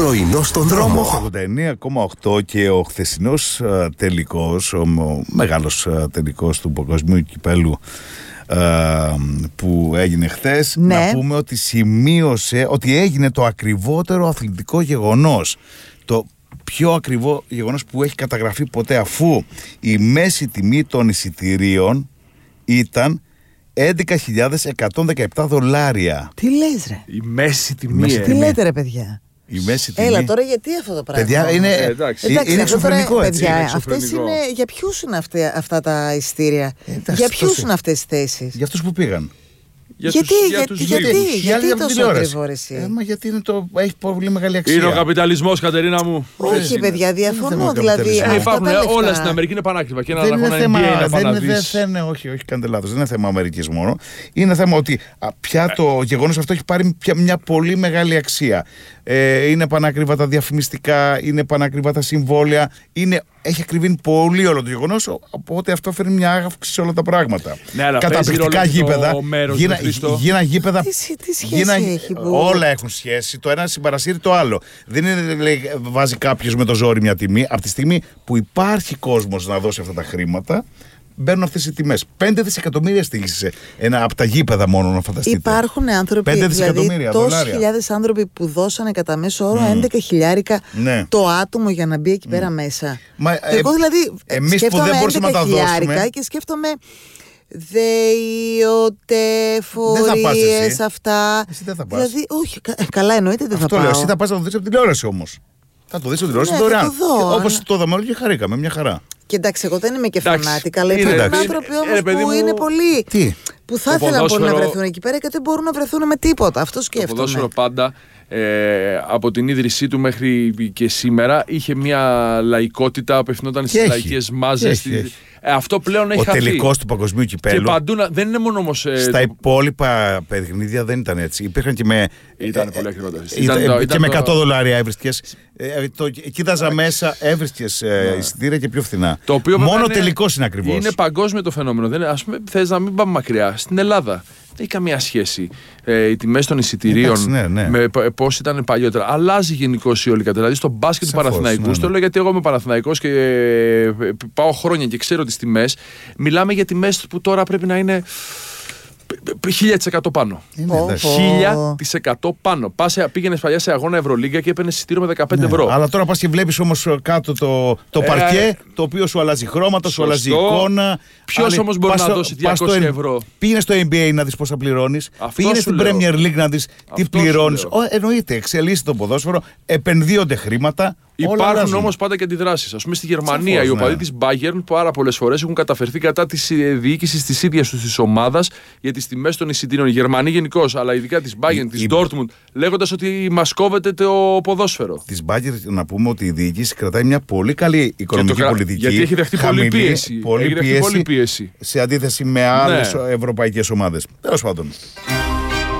Πρωινό στον δρόμο. 89,8 και ο χθεσινός τελικός, ο μεγάλος τελικός του παγκοσμίου κυπέλου που έγινε χθες, ναι. Να πούμε ότι σημείωσε ότι έγινε το ακριβότερο αθλητικό γεγονός. Το πιο ακριβό γεγονός που έχει καταγραφεί ποτέ, αφού η μέση τιμή των εισιτηρίων ήταν $11.117. Τι λες ρε? Η μέση τιμή. Τι λέτε ρε παιδιά? Η μέση τιμή. Έλα τώρα, γιατί αυτό το πράγμα? Παιδιά, είναι εξωφρενικό, έτσι. Παιδιά, για ποιους είναι αυτά τα ειστήρια? Για ποιους είναι αυτές τις θέσεις? Για αυτούς που πήγαν. Γιατί τόσο ακριβό εσύ? Γιατί έχει πολύ μεγάλη αξία. Είναι ο καπιταλισμός, Κατερίνα μου. Όχι παιδιά, διαφωνώ. Δηλαδή υπάρχουν όλα στην Αμερική, είναι πανάκριβα. Και ένα δεν είναι θέμα, όχι, κάντε λάθος. Δεν είναι θέμα Αμερικής μόνο. Είναι θέμα ότι πια το γεγονός αυτό έχει πάρει μια πολύ μεγάλη αξία. Είναι πανάκριβα τα διαφημιστικά, είναι πανάκριβα τα συμβόλαια. Έχει ακριβήνει πολύ όλο το γεγονός, οπότε αυτό φέρνει μια αύξηση σε όλα τα πράγματα. Ναι, καταπληκτικά γήπεδα. Γίνα γήπεδα. Τι σχέση έχει που... Όλα έχουν σχέση. Το ένα συμπαρασύρει το άλλο. Δεν είναι, λέει, βάζει κάποιος με το ζόρι μια τιμή. Από τη στιγμή που υπάρχει κόσμος να δώσει αυτά τα χρήματα, μπαίνουν αυτές οι τιμές. 5 δισεκατομμύρια στήγησε ένα από τα γήπεδα μόνο, να φανταστείτε. Υπάρχουν άνθρωποι, 5 δισεκατομμύρια τόσοι χιλιάδες άνθρωποι που δώσανε κατά μέσο όρο 11.000 το άτομο για να μπει εκεί πέρα μέσα. Εγώ δηλαδή εμείς που δεν μπορούσαμε να τα δώσουμε και σκέφτομαι ΔΕΗ, ΟΤΕ, φορείες, αυτά. Εσύ δεν θα πας. Δηλαδή, όχι, καλά εννοείται δεν θα πάω. Αυτό λέω, εσύ θα πας να το δεις από τηλεόραση όμως. Θα το δεις από τηλεόραση δωρεάν. Όπως το είδαμε όλοι και χαρήκαμε, μια χαρά. Και εντάξει, εγώ δεν είμαι και φανάτικα, αλλά υπάρχουν άνθρωποι όμως που είναι πολύ. Που θα ήθελαν πολύ να βρεθούν εκεί πέρα και δεν μπορούν να βρεθούν με τίποτα. Αυτό σκέφτομαι. Το ποδόσφαιρο πάντα, από την ίδρυσή του μέχρι και σήμερα, είχε μια λαϊκότητα, απευθυνόταν στις λαϊκές μάζες. Αυτό πλέον έχει χαθεί. Ο τελικός του παγκοσμίου κυπέλου. Και παντού δεν είναι μόνο όμως. Στα υπόλοιπα παιχνίδια δεν ήταν έτσι. Υπήρχαν και με. Ήταν πολύ ακριβό. Και με $100 έβρισκες. Κοίταζα μέσα, έβρισκες εισιτήρια και πιο φθηνά. Μόνο τελικός είναι ακριβώς. Είναι παγκόσμιο το φαινόμενο. Ας πούμε, θες να μην πάμε μακριά. Στην Ελλάδα δεν έχει καμία σχέση οι τιμές των εισιτηρίων με πώς ήταν παλιότερα. Αλλάζει γενικώς η όλη κατάσταση. Δηλαδή στο μπάσκετ του Παναθηναϊκού, το λέω γιατί εγώ είμαι Παναθηναϊκός και πάω χρόνια και ξέρω τις τιμές. Μιλάμε για τιμές που τώρα πρέπει να είναι 1000% πάνω. 1000% πάνω. Πήγαινες παλιά σε αγώνα Ευρωλίγκα και έπαιρνες εισιτήριο με 15 ευρώ. Αλλά τώρα πας και βλέπεις όμως κάτω το παρκέ, το οποίο σου αλλάζει χρώματα, σου αλλάζει εικόνα. Ποιος όμως μπορεί να δώσει 200 ευρώ? Πήγαινε στο NBA να δεις πόσα πληρώνεις. Πήγαινε στην Premier League να δεις τι πληρώνεις. Εννοείται, εξελίσσεται το ποδόσφαιρο, επενδύονται χρήματα. Υπάρχουν όμως πάντα και αντιδράσεις. Ας πούμε στη Γερμανία, οι οπαδοί της Bayern πάρα πολλές φορές έχουν καταφερθεί κατά της διοίκησης της ίδιας τους της ομάδας για τις τιμές των εισιτήριων. Οι Γερμανοί γενικώς, αλλά ειδικά της Bayern, της Dortmund, λέγοντας ότι μας κόβεται το ποδόσφαιρο. Της Bayern, να πούμε ότι η διοίκηση κρατάει μια πολύ καλή οικονομική πολιτική. Γιατί έχει δεχτεί πολλή πίεση. Σε αντίθεση με άλλες ευρωπαϊκές ομάδες. Τέλος πάντων.